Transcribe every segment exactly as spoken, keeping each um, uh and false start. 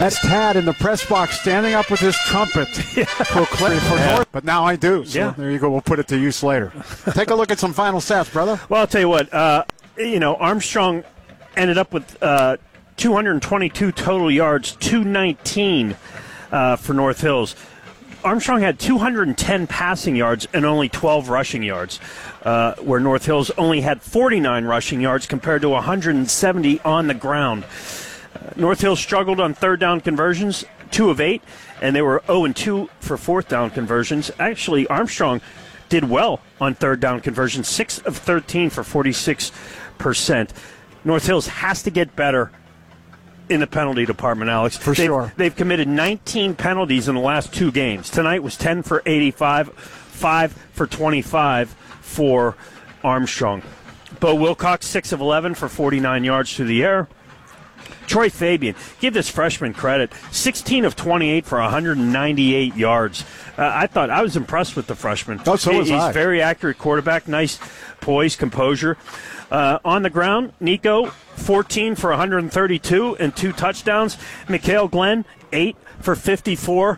That's Tad in the press box standing up with his trumpet. Yeah. Proclaim for yeah. North. But now I do. So yeah. There you go. We'll put it to use later. Take a look at some final stats, brother. Well, I'll tell you what. Uh, you know, Armstrong ended up with uh, two hundred twenty-two total yards, two nineteen uh, for North Hills. Armstrong had two hundred ten passing yards and only twelve rushing yards, uh, where North Hills only had forty-nine rushing yards compared to one hundred seventy on the ground. Uh, North Hills struggled on third down conversions, two of eight, and they were oh and two for fourth down conversions. Actually, Armstrong did well on third down conversions, six of thirteen for forty-six percent. North Hills has to get better in the penalty department, Alex. For they've, sure. They've committed nineteen penalties in the last two games. Tonight was ten for eighty-five, five for twenty-five for Armstrong. Bo Wilcox, six of eleven for forty-nine yards through the air. Troy Fabian, give this freshman credit, sixteen of twenty-eight for one hundred ninety-eight yards. Uh, I thought I was impressed with the freshman. Oh, so was He's I. very accurate quarterback, nice poise, composure. Uh, on the ground, Nico, fourteen for one hundred thirty-two and two touchdowns. Mikhail Glenn, eight for fifty-four.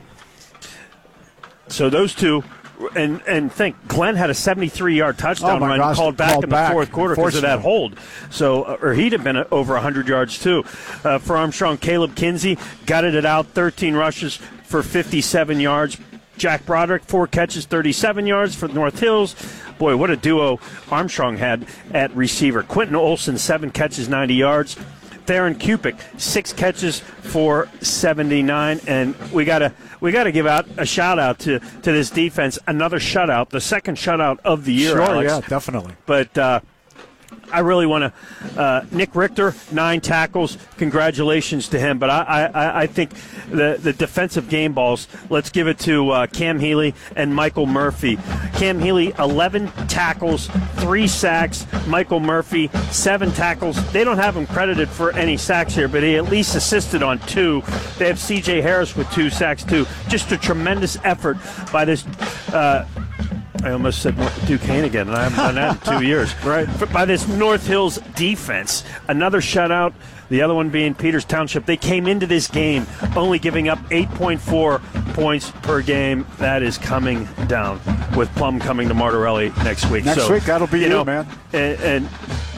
So those two, and and think, Glenn had a seventy-three-yard touchdown oh run gosh, called back called in the back, fourth quarter because of that hold. So, or he'd have been over one hundred yards too. Uh, for Armstrong, Caleb Kinsey gutted it out, thirteen rushes for fifty-seven yards. Jack Broderick, four catches, thirty-seven yards for North Hills. Boy, what a duo Armstrong had at receiver. Quentin Olson, seven catches, ninety yards. Theron Cupic, six catches for seventy-nine. And we gotta we gotta give out a shout out to, to this defense. Another shutout, the second shutout of the year. Sure, Alex. yeah, definitely. But uh, I really want to. Uh, Nick Richter, nine tackles. Congratulations to him. But I, I, I think the, the defensive game balls, let's give it to uh, Cam Healy and Michael Murphy. Cam Healy, eleven tackles, three sacks. Michael Murphy, seven tackles. They don't have him credited for any sacks here, but he at least assisted on two. They have C J Harris with two sacks, too. Just a tremendous effort by this. Uh, I almost said Duquesne again, and I haven't done that in two years. Right. By this North Hills defense, another shutout, the other one being Peters Township. They came into this game only giving up eight point four points per game. That is coming down with Plum coming to Martorelli next week. Next so, week, that'll be you, know, man. And, and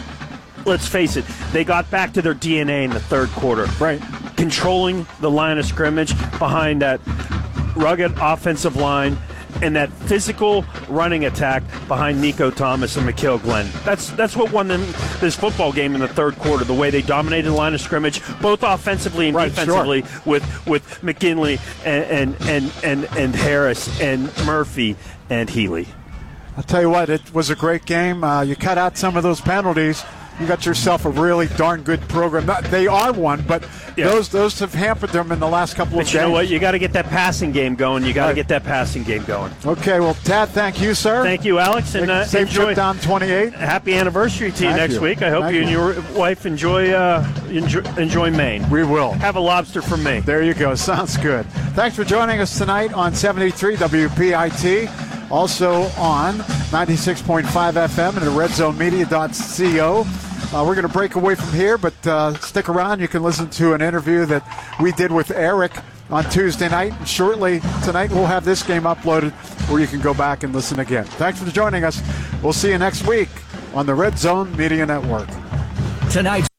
let's face it, they got back to their D N A in the third quarter. Right. Controlling the line of scrimmage behind that rugged offensive line and that physical running attack behind Nico Thomas and Mikhail Glenn. That's that's what won them this football game in the third quarter, the way they dominated the line of scrimmage, both offensively and right, defensively, sure. with with McKinley and, and, and, and, and Harris and Murphy and Healy. I'll tell you what, it was a great game. Uh, you cut out some of those penalties. You got yourself a really darn good program. Not, they are one, but yeah. those those have hampered them in the last couple but of games. But you know what? You got to get that passing game going. You got to right. get that passing game going. Okay, well, Tad, thank you, sir. Thank you, Alex. And uh, safe enjoy. trip down twenty-eight. Happy anniversary to you thank next you. week. I hope thank you and your wife enjoy, uh, enjoy enjoy Maine. We will. Have a lobster from me. There you go. Sounds good. Thanks for joining us tonight on seventy-three W P I T. Also on ninety-six point five F M and at red zone media dot co. Uh, we're going to break away from here, but uh, stick around. You can listen to an interview that we did with Eric on Tuesday night. And shortly tonight, we'll have this game uploaded where you can go back and listen again. Thanks for joining us. We'll see you next week on the Red Zone Media Network. Tonight.